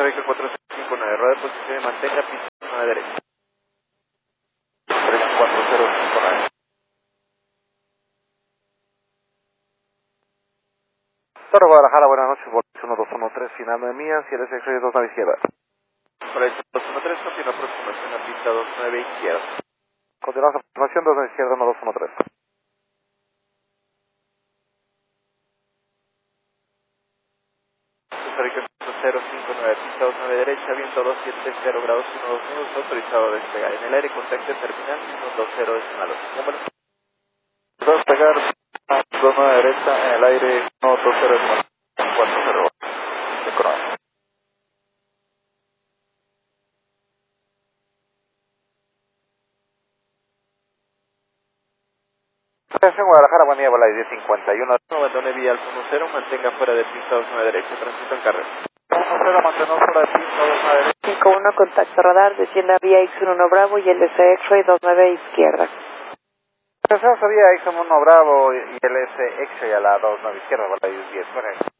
Rica 4059, rueda de posición y mantenga pista 9 derecha. 34059. Torre Guadalajara, buenas noches, Bolex 1213, final 9 millas, y LSX 2 a izquierda. Bolex 213, continúa aproximación a pista 29 izquierda. Continuamos aproximación 2 a izquierda, 1213. Costa Rica 059, pista 29 derecha, viento 270 grados 12 minutos, autorizado a despegar. En el aire, contacto terminal 120 decimal 8. Número. Despegar, 29 derecha, en el aire, 120 decimal 40. Económico. Estación Guadalajara, buen día, Bolex 1051. No abandone vía al 10, mantenga fuera de pista 29 derecha, transito en carrera. 10, mantenemos fuera de pista 29 derecha. 51, contacto radar, descienda vía X1 Bravo y LS X-Ray 29 izquierda. Estación sería X1 Bravo y LS X-Ray a la 29 izquierda, Bolex 10.